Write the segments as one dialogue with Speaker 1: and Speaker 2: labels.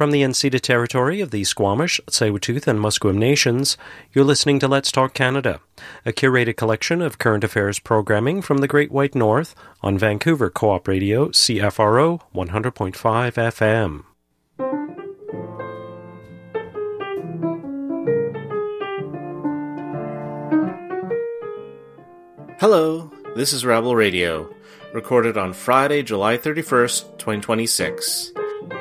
Speaker 1: From the Unceded territory of the Squamish, Tsleil-Waututh, and Musqueam nations, you're listening to Let's Talk Canada, a curated collection of current affairs programming from the Great White North on Vancouver Co-op Radio, CFRO 100.5 FM.
Speaker 2: Hello, this is Rebel Radio, recorded on Friday, July 31st, 2026.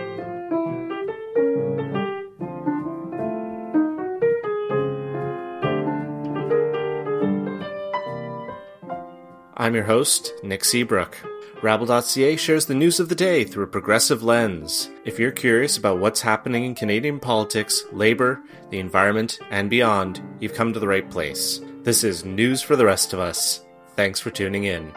Speaker 2: I'm your host, Nick Seabrook. Rabble.ca shares the news of the day through a progressive lens. If you're curious about what's happening in Canadian politics, labor, the environment, and beyond, you've come to the right place. This is News for the Rest of Us. Thanks for tuning in.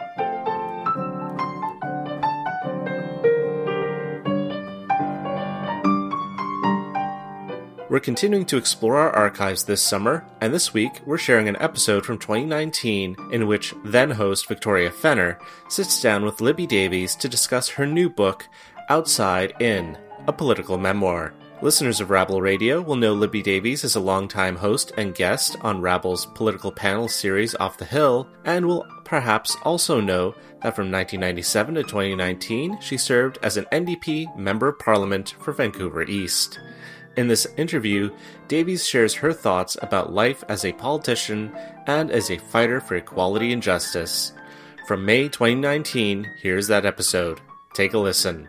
Speaker 2: We're continuing to explore our archives this summer, and this week we're sharing an episode from 2019 in which then-host Victoria Fenner sits down with Libby Davies to discuss her new book, Outside In, a political memoir. Listeners of Rabble Radio will know Libby Davies as a longtime host and guest on Rabble's political panel series Off the Hill, and will perhaps also know that from 1997 to 2019 she served as an NDP Member of Parliament for Vancouver East. In this interview, Davies shares her thoughts about life as a politician and as a fighter for equality and justice. From May 2019, here's that episode. Take a listen.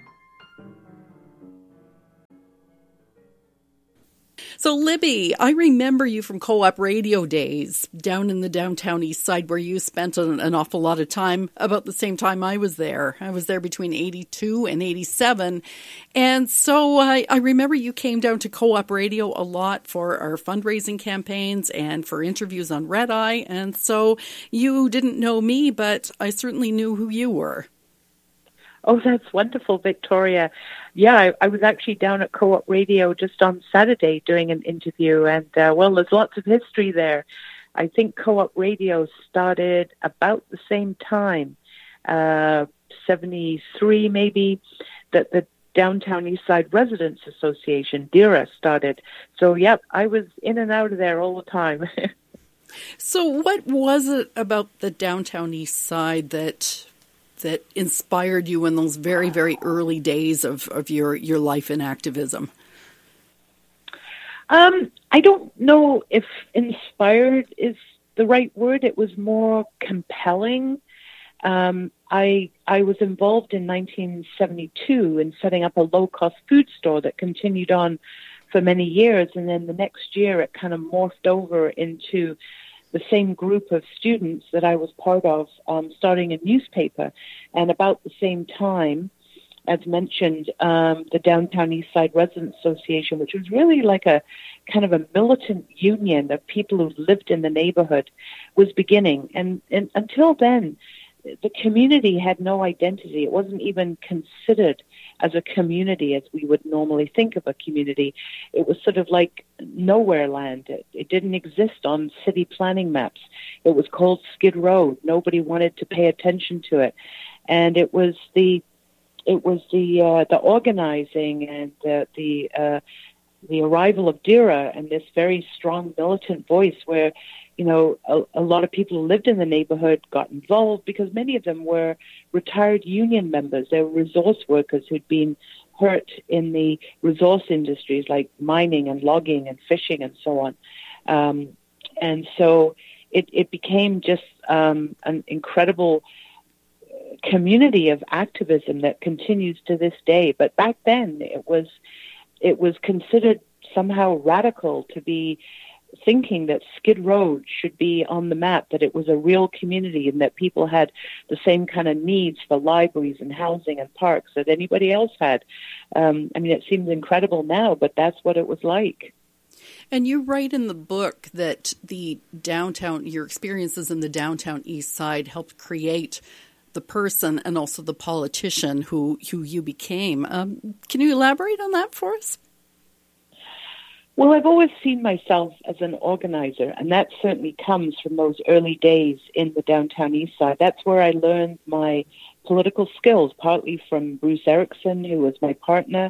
Speaker 3: So, Libby, I remember you from Co-op Radio days down in the downtown east side where you spent an awful lot of time, about the same time I was there. I was there between 82 and 87. And so I remember you came down to Co-op Radio a lot for our fundraising campaigns and for interviews on Red Eye. And so you didn't know me, but I certainly knew who you were.
Speaker 4: Oh, that's wonderful, Victoria. Yeah, I was actually down at Co-op Radio just on Saturday doing an interview, and, well, there's lots of history there. I think Co-op Radio started about the same time, 73 maybe, that the Downtown Eastside Residents Association, DERA, started. So, yeah, I was in and out of there all the time.
Speaker 3: So what was it about the Downtown East Side that inspired you in those very, very early days of your life in activism?
Speaker 4: I don't know if inspired is the right word. It was more compelling. I was involved in 1972 in setting up a low-cost food store that continued on for many years, and then the next year it kind of morphed over into the same group of students that I was part of, starting a newspaper. And about the same time, as mentioned, the Downtown Eastside Residents Association, which was really like a kind of a militant union of people who lived in the neighborhood, was beginning. And until then, the community had no identity. It wasn't even considered as a community as we would normally think of a community. It was sort of like nowhere land. It didn't exist on city planning maps. It was called Skid Row. Nobody wanted to pay attention to it. And it was the organizing and the arrival of DERA and this very strong militant voice where, you know, a lot of people who lived in the neighborhood got involved because many of them were retired union members. They were resource workers who'd been hurt in the resource industries like mining and logging and fishing and so on. And so it became just an incredible community of activism that continues to this day. But back then it was considered somehow radical to be thinking that Skid Row should be on the map, that it was a real community and that people had the same kind of needs for libraries and housing and parks that anybody else had. I mean, it seems incredible now, but that's what it was like.
Speaker 3: And you write in the book that your experiences in the Downtown East Side helped create the person and also the politician who you became. Can you elaborate on that for us?
Speaker 4: Well, I've always seen myself as an organizer, and that certainly comes from those early days in the Downtown East Side. That's where I learned my political skills, partly from Bruce Erickson, who was my partner,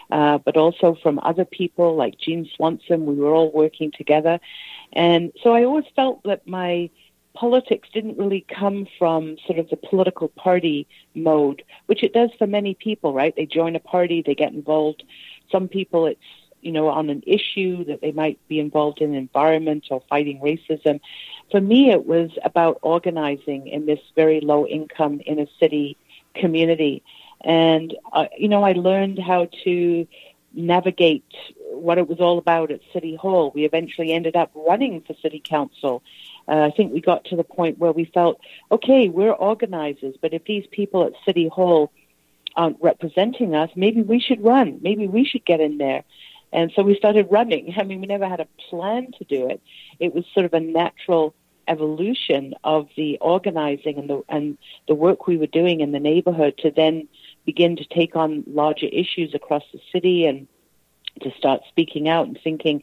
Speaker 4: but also from other people like Jean Swanson. We were all working together. And so I always felt that my politics didn't really come from sort of the political party mode, which it does for many people, right? They join a party, they get involved. Some people it's, on an issue that they might be involved in environment or fighting racism. For me, it was about organizing in this very low income inner city community. And, I learned how to navigate what it was all about at City Hall. We eventually ended up running for City Council. I think we got to the point where we felt, okay, we're organizers, but if these people at City Hall aren't representing us, maybe we should run. Maybe we should get in there. And so we started running. I mean, we never had a plan to do it. It was sort of a natural evolution of the organizing and the work we were doing in the neighborhood to then begin to take on larger issues across the city and to start speaking out and thinking,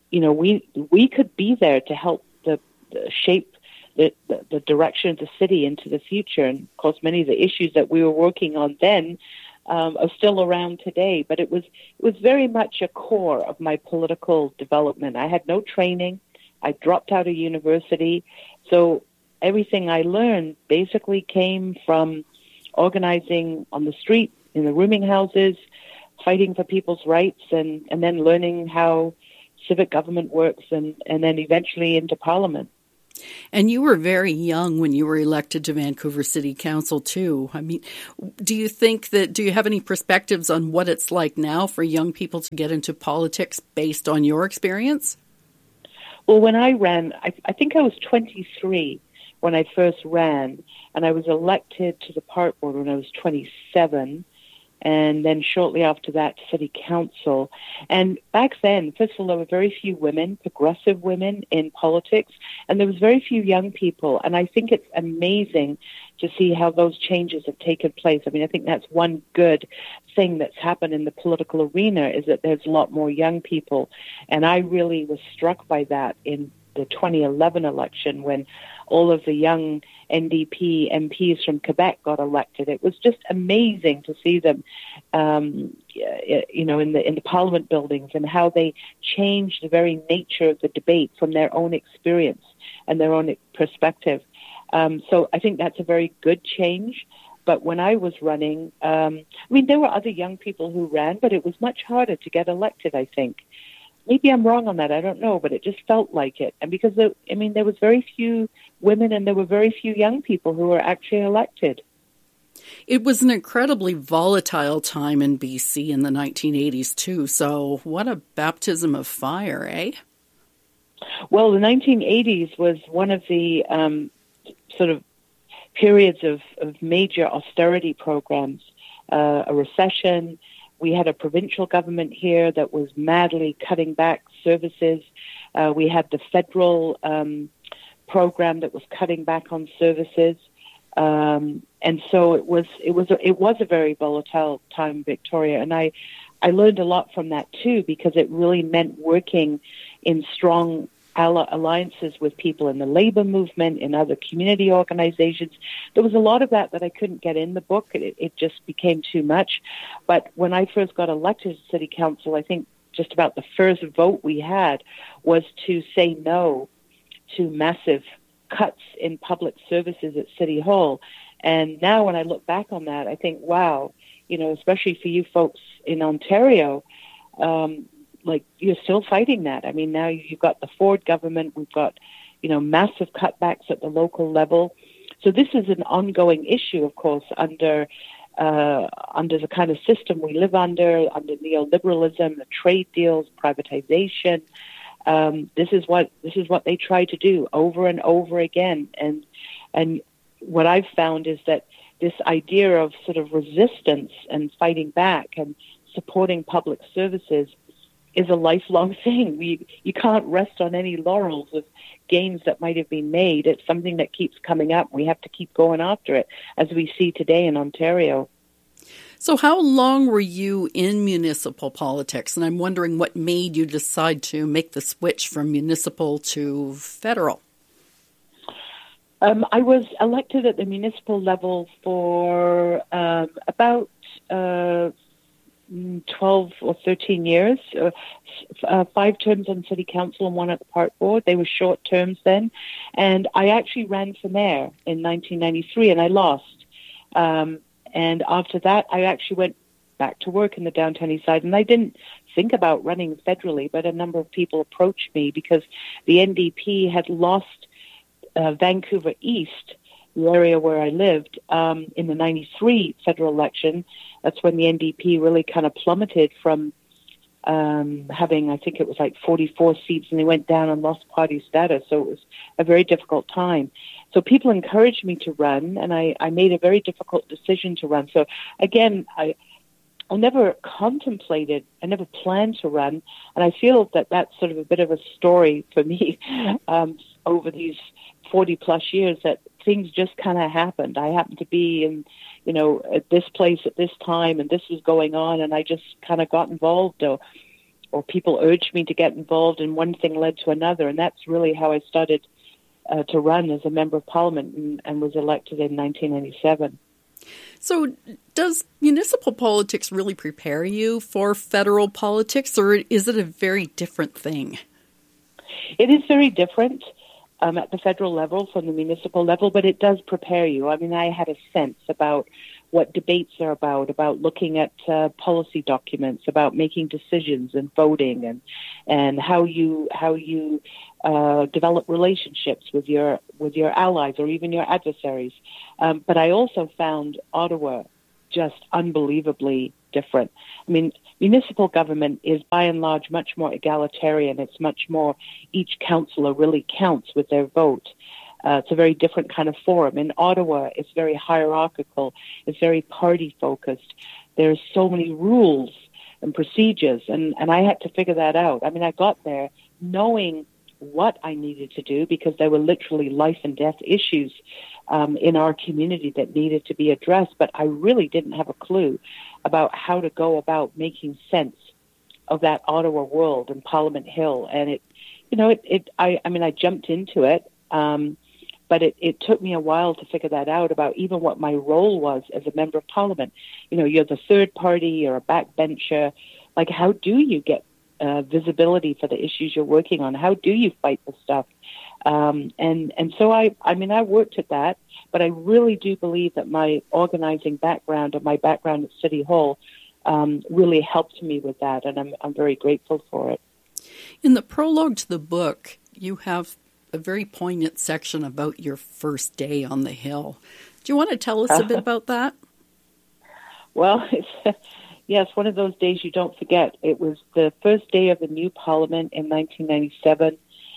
Speaker 4: we could be there to help shape the direction of the city into the future. And of course, many of the issues that we were working on then are still around today. But it was very much a core of my political development. I had no training. I dropped out of university. So everything I learned basically came from organizing on the street, in the rooming houses, fighting for people's rights, and then learning how civic government works, and then eventually into Parliament.
Speaker 3: And you were very young when you were elected to Vancouver City Council, too. I mean, do you have any perspectives on what it's like now for young people to get into politics based on your experience?
Speaker 4: Well, when I ran, I think I was 23 when I first ran, and I was elected to the park board when I was 27. And then shortly after that, City Council. And back then, first of all, there were very few women, progressive women in politics, and there was very few young people. And I think it's amazing to see how those changes have taken place. I mean, I think that's one good thing that's happened in the political arena is that there's a lot more young people. And I really was struck by that in the 2011 election when all of the young NDP MPs from Quebec got elected. It was just amazing to see them, in the Parliament buildings and how they changed the very nature of the debate from their own experience and their own perspective. So I think that's a very good change. But when I was running, there were other young people who ran, but it was much harder to get elected, I think. Maybe I'm wrong on that. I don't know, but it just felt like it. And because, there was very few women and there were very few young people who were actually elected.
Speaker 3: It was an incredibly volatile time in BC in the 1980s, too. So what a baptism of fire, eh?
Speaker 4: Well, the 1980s was one of the sort of periods of major austerity programs, a recession. We had a provincial government here that was madly cutting back services. We had the federal program that was cutting back on services, and so it was a very volatile time, Victoria. And I learned a lot from that too, because it really meant working in strong alliances with people in the labor movement, in other community organizations. There was a lot of that I couldn't get in the book. It just became too much. But when I first got elected to City Council, I think just about the first vote we had was to say no to massive cuts in public services at City Hall. And now when I look back on that, I think, wow, especially for you folks in Ontario, you're still fighting that. I mean, now you've got the Ford government, we've got, massive cutbacks at the local level. So this is an ongoing issue, of course, under the kind of system we live under neoliberalism, the trade deals, privatization. This is what they try to do over and over again. And what I've found is that this idea of sort of resistance and fighting back and supporting public services is a lifelong thing. You can't rest on any laurels of gains that might have been made. It's something that keeps coming up. We have to keep going after it, as we see today in Ontario.
Speaker 3: So how long were you in municipal politics? And I'm wondering what made you decide to make the switch from municipal to federal?
Speaker 4: I was elected at the municipal level for about 12 or 13 years, 5 terms on city council and 1 at the park board. They were short terms then. And I actually ran for mayor in 1993 and I lost. And after that, I actually went back to work in the downtown east side. And I didn't think about running federally, but a number of people approached me because the NDP had lost Vancouver East, the area where I lived, in the 93 federal election. That's when the NDP really kind of plummeted from having, I think it was like 44 seats, and they went down and lost party status. So it was a very difficult time. So people encouraged me to run, and I made a very difficult decision to run. So again, I never contemplated, I never planned to run, and I feel that that's sort of a bit of a story for me over these 40-plus years, that things just kind of happened. I happened to be in, at this place at this time, and this was going on, and I just kind of got involved, or people urged me to get involved, and one thing led to another, and that's really how I started to run as a member of parliament and was elected in 1997.
Speaker 3: So does municipal politics really prepare you for federal politics, or is it a very different thing?
Speaker 4: It is very different at the federal level from the municipal level, but it does prepare you. I mean, I had a sense about what debates are about looking at policy documents, about making decisions and voting, and how you develop relationships with your allies or even your adversaries. But I also found Ottawa just unbelievably different. I mean, municipal government is by and large much more egalitarian. It's much more each councillor really counts with their vote. It's a very different kind of forum. In Ottawa, it's very hierarchical. It's very party-focused. There's so many rules and procedures, and I had to figure that out. I mean, I got there knowing what I needed to do because there were literally life and death issues in our community that needed to be addressed, but I really didn't have a clue about how to go about making sense of that Ottawa world and Parliament Hill. And I jumped into it, but it took me a while to figure that out about even what my role was as a member of Parliament. You're the third party, you're a backbencher. Like, how do you get visibility for the issues you're working on? How do you fight the stuff? And so I worked at that, but I really do believe that my organizing background and my background at City Hall really helped me with that, and I'm very grateful for it.
Speaker 3: In the prologue to the book, you have a very poignant section about your first day on the Hill. Do you want to tell us a bit about that? Well,
Speaker 4: yes, one of those days you don't forget. It was the first day of the new Parliament in 1997.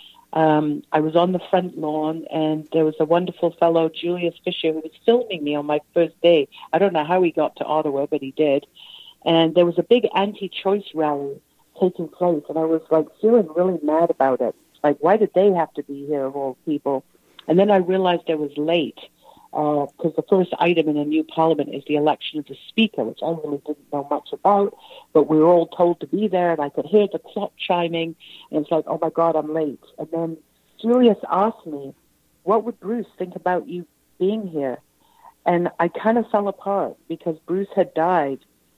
Speaker 4: I was on the front lawn, and there was a wonderful fellow, Julius Fisher, who was filming me on my first day. I don't know how he got to Ottawa, but he did. And there was a big anti-choice rally taking place, and I was feeling really mad about it. Why did they have to be here, of all people? And then I realized I was late, because the first item in a new parliament is the election of the speaker, which I really didn't know much about, but we were all told to be there, and I could hear the clock chiming, and it's like, oh my God, I'm late. And then Julius asked me, what would Bruce think about you being here? And I kind of fell apart, because Bruce had died,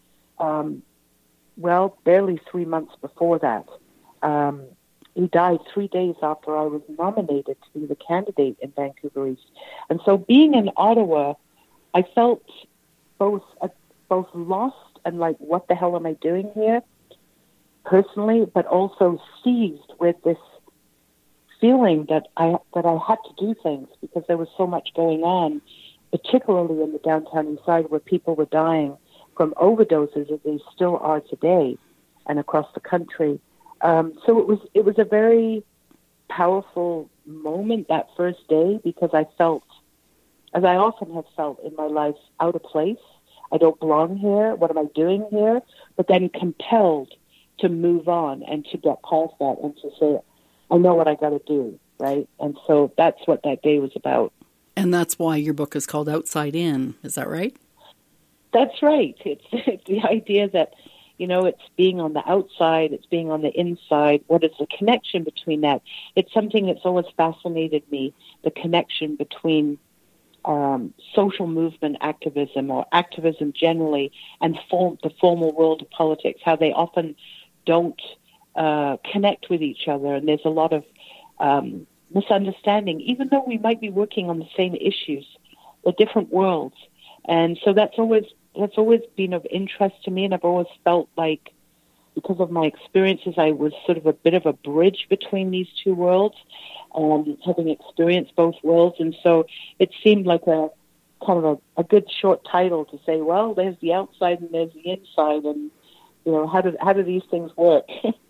Speaker 4: barely 3 months before that. He died 3 days after I was nominated to be the candidate in Vancouver East. And so being in Ottawa, I felt both lost and what the hell am I doing here personally, but also seized with this feeling that I had to do things because there was so much going on, particularly in the downtown east side where people were dying from overdoses as they still are today and across the country. So it was a very powerful moment that first day because I felt, as I often have felt in my life, out of place. I don't belong here. What am I doing here? But then compelled to move on and to get past that and to say, I know what I got to do, right? And so that's what that day was about.
Speaker 3: And that's why your book is called Outside In. Is that right?
Speaker 4: That's right. It's the idea that, it's being on the outside, it's being on the inside. What is the connection between that? It's something that's always fascinated me, the connection between social movement activism or activism generally and the formal world of politics, how they often don't connect with each other, and there's a lot of misunderstanding, even though we might be working on the same issues. They're different worlds. And so that's always been of interest to me, and I've always felt like, because of my experiences, I was sort of a bit of a bridge between these two worlds, having experienced both worlds. And so it seemed like a kind of a good short title to say, well, there's the outside and there's the inside, and how do these things work?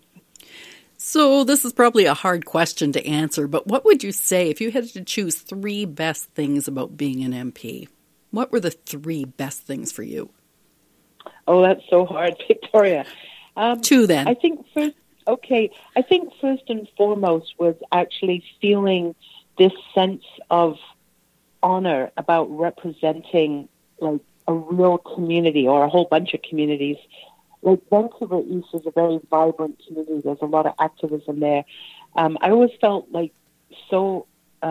Speaker 3: So this is probably a hard question to answer, but what would you say if you had to choose 3 best things about being an MP? What were the 3 best things for you?
Speaker 4: Oh, that's so hard, Victoria.
Speaker 3: 2 then.
Speaker 4: I think first and foremost was actually feeling this sense of honor about representing like a real community or a whole bunch of communities. Like Vancouver East is a very vibrant community. There's a lot of activism there. I always felt like so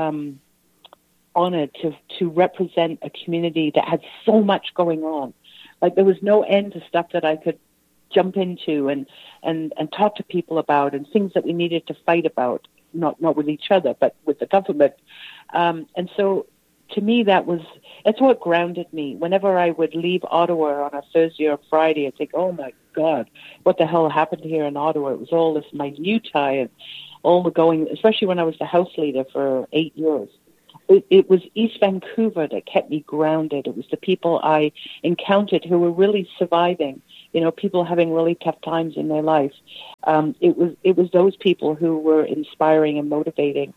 Speaker 4: honored to represent a community that had so much going on. Like there was no end to stuff that I could jump into and talk to people about, and things that we needed to fight about, not with each other, but with the government. And so to me, that's what grounded me. Whenever I would leave Ottawa on a Thursday or Friday, I'd think, oh my God, what the hell happened here in Ottawa? It was all this minutiae and all the going, especially when I was the House leader for 8 years. It was East Vancouver that kept me grounded. It was the people I encountered who were really surviving, people having really tough times in their life. It was those people who were inspiring and motivating.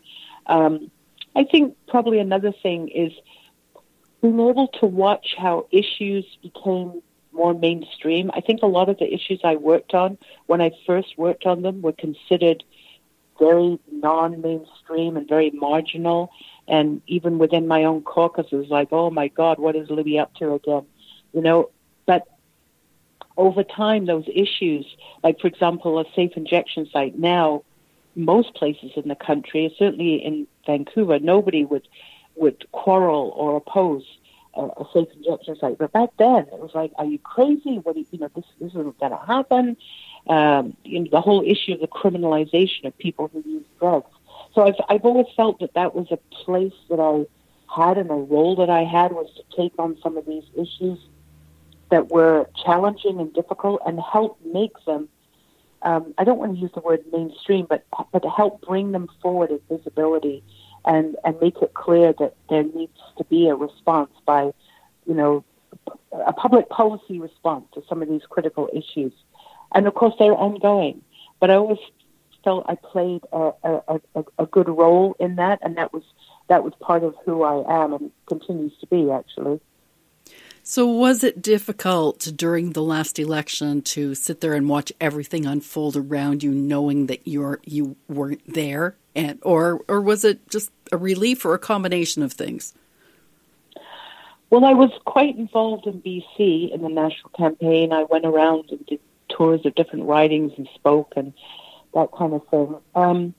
Speaker 4: I think probably another thing is being able to watch how issues became more mainstream. I think a lot of the issues I worked on, when I first worked on them, were considered very non-mainstream and very marginal. And even within my own caucus, it was like, oh my God, what is Libby up to again? But over time, those issues, like for example, a safe injection site now, most places in the country, certainly in Vancouver, nobody would quarrel or oppose a safe injection site. But back then, it was like, are you crazy? This isn't going to happen. The whole issue of the criminalization of people who use drugs. So I've always felt that was a place that I had, and a role that I had was to take on some of these issues that were challenging and difficult and help make them, I don't want to use the word mainstream, but to help bring them forward as visibility and make it clear that there needs to be a response by, a public policy response to some of these critical issues. And of course, they're ongoing, but I always felt I played a good role in that, and that was part of who I am and continues to be, actually.
Speaker 3: So was it difficult during the last election to sit there and watch everything unfold around you, knowing that you weren't there, or was it just a relief or a combination of things?
Speaker 4: Well, I was quite involved in BC in the national campaign. I went around and did tours of different ridings and spoke and that kind of thing.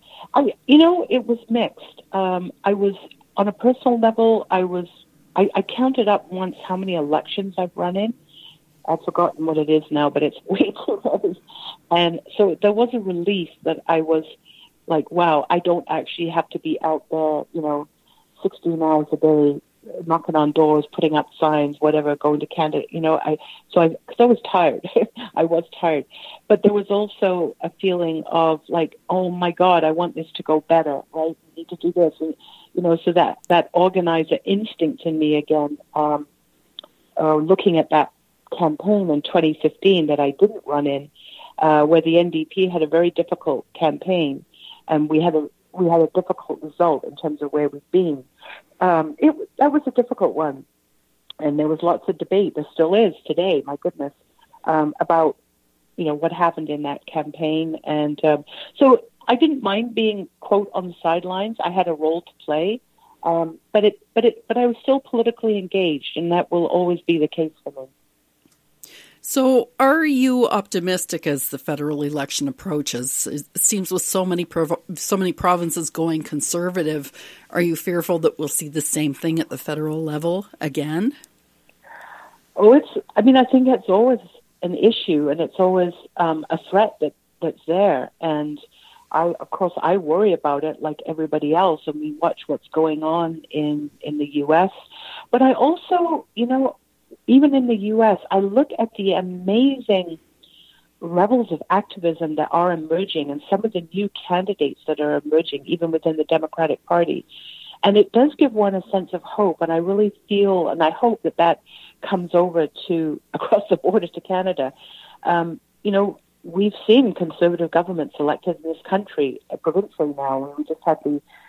Speaker 4: It was mixed. I was, on a personal level, I counted up once how many elections I've run in. I've forgotten what it is now, but it's way too many. And so there was a relief that I was like, wow, I don't actually have to be out there, 16 hours a day, knocking on doors, putting up signs, whatever, going to Canada, because I was tired. I was tired. But there was also a feeling of like, oh my God, I want this to go better, right? We need to do this. And, so that organizer instinct in me again, looking at that campaign in 2015 that I didn't run in, where the NDP had a very difficult campaign, and we had a difficult result in terms of where we've been. That was a difficult one, and there was lots of debate. There still is today, my goodness, about what happened in that campaign, and so I didn't mind being, quote, on the sidelines. I had a role to play, but I was still politically engaged, and that will always be the case for me.
Speaker 3: So are you optimistic as the federal election approaches? It seems with so many provinces going conservative, are you fearful that we'll see the same thing at the federal level again?
Speaker 4: I think it's always an issue, and it's always a threat that's there. And I worry about it like everybody else, and we watch what's going on in the U.S. But I also, even in the U.S., I look at the amazing levels of activism that are emerging and some of the new candidates that are emerging, even within the Democratic Party. And it does give one a sense of hope. And I really feel, and I hope that comes over to across the border to Canada. We've seen conservative governments elected in this country provincially now. We just had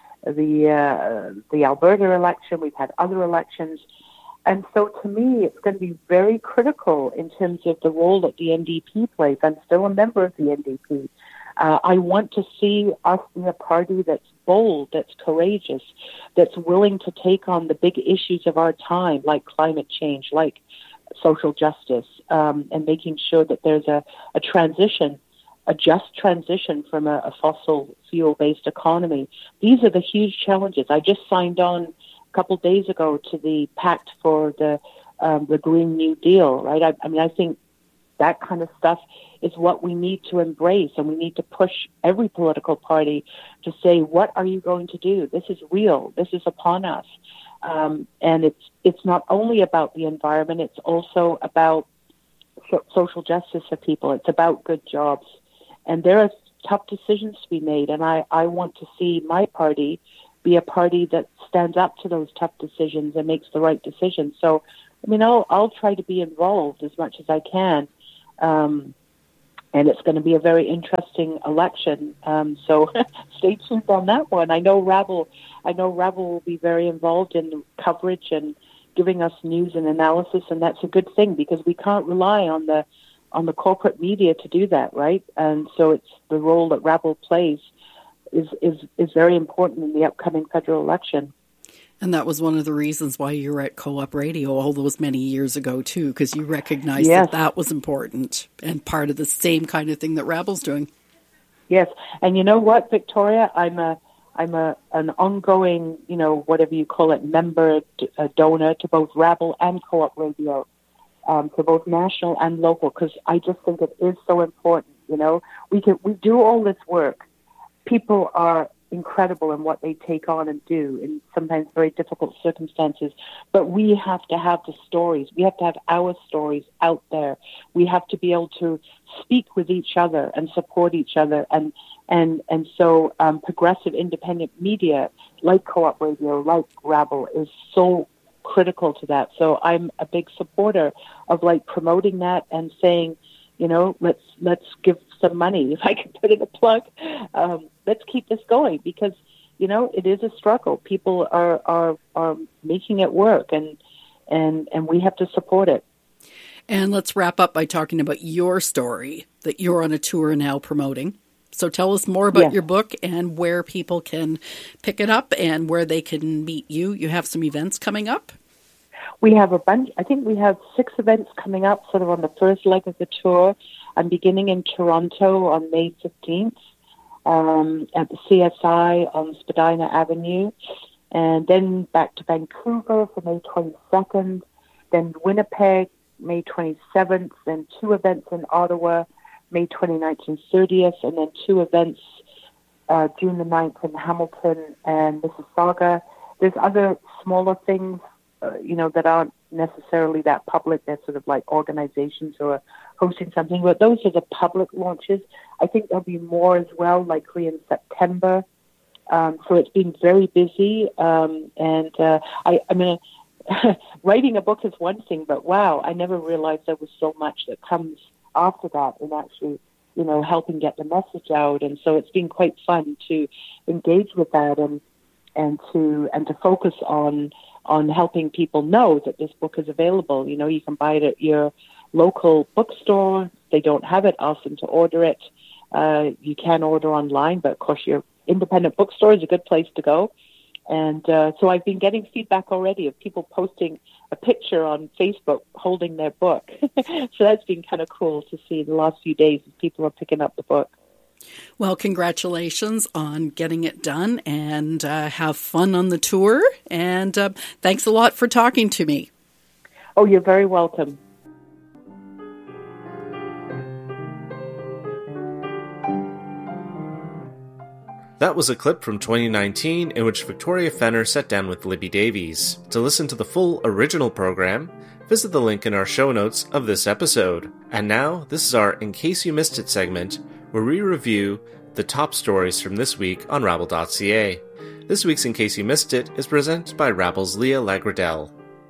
Speaker 4: the Alberta election. We've had other elections. And so to me, it's going to be very critical in terms of the role that the NDP plays. I'm still a member of the NDP. I want to see us be a party that's bold, that's courageous, that's willing to take on the big issues of our time, like climate change, like social justice, and making sure that there's a transition, a just transition from a fossil fuel-based economy. These are the huge challenges. I just signed on couple of days ago to the Pact for the Green New Deal, right? I think that kind of stuff is what we need to embrace, and we need to push every political party to say, what are you going to do? This is real. This is upon us. And it's not only about the environment, it's also about social justice for people. It's about good jobs. And there are tough decisions to be made, and I want to see my party be a party that stands up to those tough decisions and makes the right decisions. So, I'll try to be involved as much as I can. And it's going to be a very interesting election. So stay tuned on that one. I know Rabble will be very involved in the coverage and giving us news and analysis, and that's a good thing because we can't rely on the corporate media to do that, right? And so it's the role that Rabble plays is very important in the upcoming federal election.
Speaker 3: And that was one of the reasons why you were at Co-op Radio all those many years ago, too, because you recognized that was important and part of the same kind of thing that Rabble's doing. Yes. And you know what, Victoria? I'm an ongoing, whatever you call it, member, donor to both Rabble and Co-op Radio, to both national and local, because I just think it is so important. We do all this work. People are incredible in what they take on and do in sometimes very difficult circumstances. But we have to have the stories. We have to have our stories out there. We have to be able to speak with each other and support each other. And so progressive independent media like Co-op Radio, like Rabble, is so critical to that. So I'm a big supporter of promoting that and saying, let's give some money. If I can put in a plug, let's keep this going because, it is a struggle. People are making it work and we have to support it. And let's wrap up by talking about your story that you're on a tour now promoting. So tell us more about your book and where people can pick it up and where they can meet you. You have some events coming up. We have a bunch. I think we have 6 events coming up sort of on the first leg of the tour. I'm beginning in Toronto on May 15th at the CSI on Spadina Avenue, and then back to Vancouver for May 22nd, then Winnipeg, May 27th, then 2 events in Ottawa, May 29th and 30th, and then 2 events June the 9th in Hamilton and Mississauga. There's other smaller things that aren't necessarily that public. They're sort of like organizations who are hosting something, but those are the public launches. I think there'll be more as well, likely in September. So it's been very busy. Writing a book is one thing, but wow, I never realized there was so much that comes after that and actually, helping get the message out. And so it's been quite fun to engage with that and to focus on helping people know that this book is available. You can buy it at your local bookstore. If they don't have it, ask them to order it. You can order online, but of course your independent bookstore is a good place to go. And so I've been getting feedback already of people posting
Speaker 4: a picture on Facebook holding their book. So that's been kind of cool to see the last few days as people are picking up the book.
Speaker 3: Well, congratulations on getting it done, and have fun on the tour. And thanks a lot for talking to me.
Speaker 4: Oh, you're very welcome.
Speaker 2: That was a clip from 2019 in which Victoria Fenner sat down with Libby Davies. To listen to the full original program, visit the link in our show notes of this episode. And now, this is our In Case You Missed It segment, where we review the top stories from this week on Rabble.ca. This week's In Case You Missed It is presented by Rabble's Leah Lagradelle.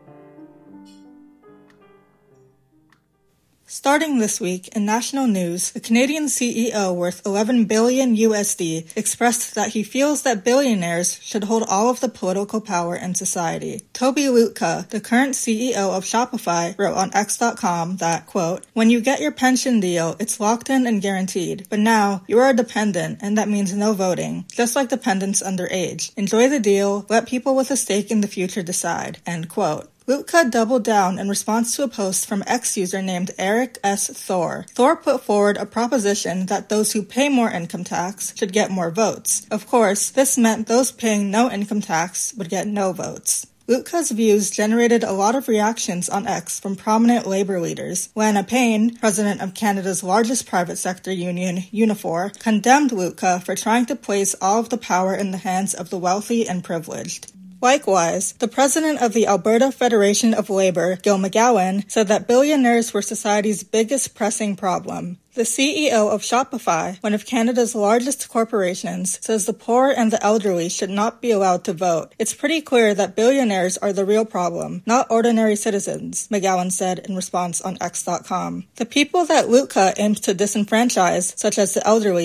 Speaker 5: Starting this week, in national news, the Canadian CEO worth $11 billion USD expressed that he feels that billionaires should hold all of the political power in society. Toby Lutka, the current CEO of Shopify, wrote on X.com that, quote, "When you get your pension deal, it's locked in and guaranteed. But now, you are a dependent, and that means no voting, just like dependents underage. Enjoy the deal, let people with a stake in the future decide." End quote. Lutka doubled down in response to a post from ex-user named Eric S. Thor. Thor put forward a proposition that those who pay more income tax should get more votes. Of course, this meant those paying no income tax would get no votes. Lutka's views generated a lot of reactions on X from prominent labor leaders. Lana Payne, president of Canada's largest private sector union, Unifor, condemned Lutka for trying to place all of the power in the hands of the wealthy and privileged. Likewise, the president of the Alberta Federation of Labour, Gil McGowan, said that billionaires were society's biggest pressing problem. The CEO of Shopify, one of Canada's largest corporations, says the poor and the elderly should not be allowed to vote. It's pretty clear that billionaires are the real problem, not ordinary citizens, McGowan said in response on X.com. The people that Lutka aims to disenfranchise, such as the elderly,